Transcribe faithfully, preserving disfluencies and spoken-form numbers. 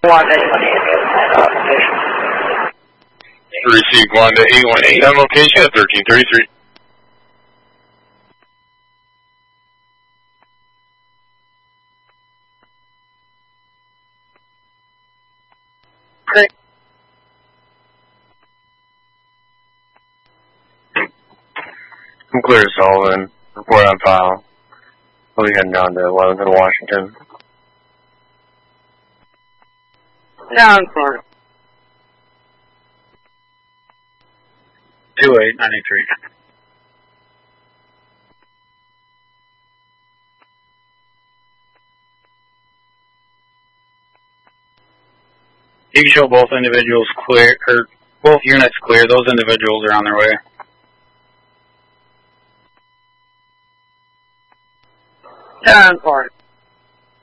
Received Wanda eight one eight on location at thirteen thirty-three. Great. I'm clear as Sullivan. Report on file. We'll be heading down to eleventh and Washington. Down for two eight ninety-three. You can show both individuals clear, or both units clear. Those individuals are on their way. down for